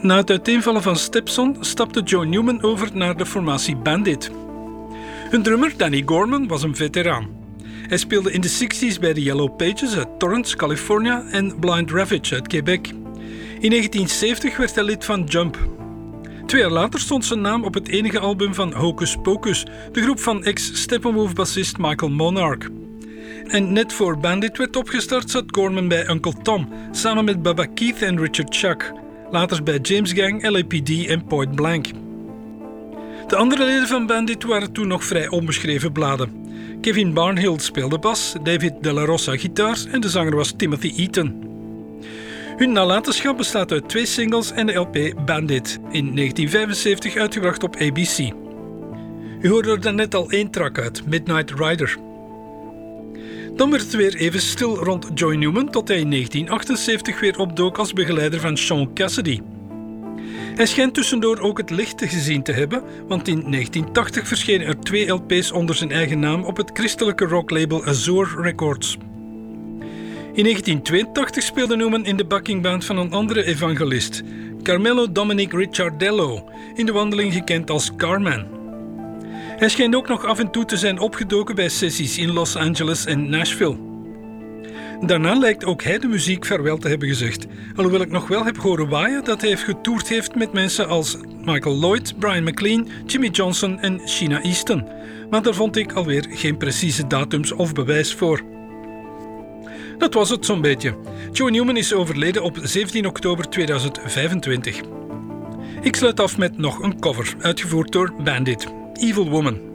Na het uiteenvallen van Stepson stapte Joe Newman over naar de formatie Bandit. Hun drummer Danny Gorman was een veteraan. Hij speelde in de 60s bij de Yellow Pages uit Torrance, California en Blind Ravage uit Quebec. In 1970 werd hij lid van Jump. 2 jaar later stond zijn naam op het enige album van Hocus Pocus, de groep van ex-Steppenwolf-bassist Michael Monarch. En net voor Bandit werd opgestart zat Gorman bij Uncle Tom, samen met Bubba Keith en Richard Chuck. Later bij James Gang, LAPD en Point Blank. De andere leden van Bandit waren toen nog vrij onbeschreven bladen. Kevin Barnhill speelde bas, David De La Rosa gitaar en de zanger was Timothy Eaton. Hun nalatenschap bestaat uit 2 singles en de LP Bandit, in 1975 uitgebracht op ABC. U hoorde er daarnet al 1 track uit, Midnight Rider. Dan werd het weer even stil rond Joe Newman tot hij in 1978 weer opdook als begeleider van Sean Cassidy. Hij schijnt tussendoor ook het licht gezien te hebben, want in 1980 verschenen er 2 LP's onder zijn eigen naam op het christelijke rocklabel Azure Records. In 1982 speelde Newman in de backingband van een andere evangelist, Carmelo Dominic Ricciardello, in de wandeling gekend als Carman. Hij schijnt ook nog af en toe te zijn opgedoken bij sessies in Los Angeles en Nashville. Daarna lijkt ook hij de muziek vaarwel te hebben gezegd, alhoewel ik nog wel heb horen waaien dat hij getoerd heeft met mensen als Michael Lloyd, Brian McLean, Jimmy Johnson en Sheena Easton, maar daar vond ik alweer geen precieze datums of bewijs voor. Dat was het zo'n beetje. Joe Newman is overleden op 17 oktober 2025. Ik sluit af met nog een cover, uitgevoerd door Bandit, Evil Woman.